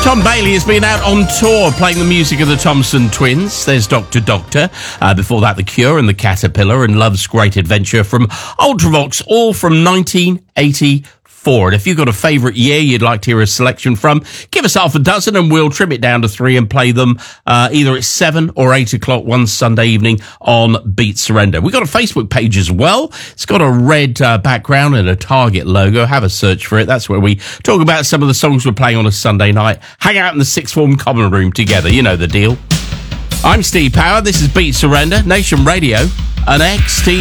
Tom Bailey has been out on tour playing the music of the Thompson Twins. There's Dr. Doctor. Before that, The Cure and The Caterpillar and Love's Great Adventure from Ultravox, all from 1984. And if you've got a favourite year you'd like to hear a selection from, give us half a dozen and we'll trim it down to 3 and play them either at 7 or 8 o'clock one Sunday evening on Beat Surrender. We've got a Facebook page as well. It's got a red background and a Target logo. Have a search for it. That's where we talk about some of the songs we're playing on a Sunday night. Hang out in the sixth form common room together. You know the deal. I'm Steve Power. This is Beat Surrender, Nation Radio, and XT.